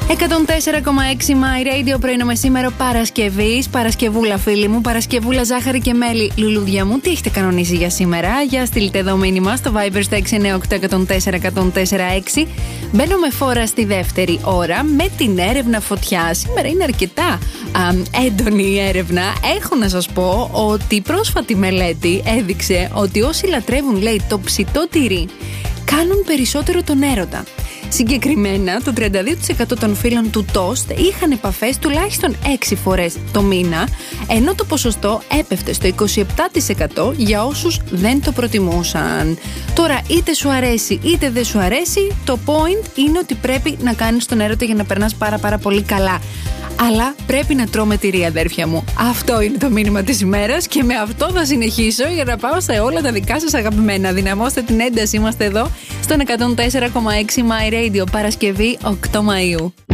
104,6 My Radio, πρωινό μεσήμερο Παρασκευής. Παρασκευούλα, φίλοι μου. Παρασκευούλα, ζάχαρη και μέλι. Λουλούδια μου, τι έχετε κανονίσει για σήμερα? Για στείλτε εδώ μήνυμα στο Viber στα 698-104-104-6. Μπαίνω με φόρα στη δεύτερη ώρα με την έρευνα φωτιά. Σήμερα είναι αρκετά έντονη η έρευνα. Έχω να σας πω ότι η πρόσφατη μελέτη έδειξε ότι όσοι λατρεύουν, λέει, το ψητό τυρί, κάνουν περισσότερο τον έρωτα. Συγκεκριμένα, το 32% των φίλων του τόστ είχαν επαφές τουλάχιστον 6 φορές το μήνα, ενώ το ποσοστό έπεφτε στο 27% για όσους δεν το προτιμούσαν. Τώρα, είτε σου αρέσει είτε δεν σου αρέσει, το point είναι ότι πρέπει να κάνεις τον έρωτα για να περνάς πάρα πολύ καλά. Αλλά πρέπει να τρώμε τυρί, αδέρφια μου. Αυτό είναι το μήνυμα της ημέρας και με αυτό θα συνεχίσω για να πάω σε όλα τα δικά σας αγαπημένα. Δυναμώστε την ένταση, είμαστε εδώ στον 104,6 My Radio, Παρασκευή 8 Μαΐου.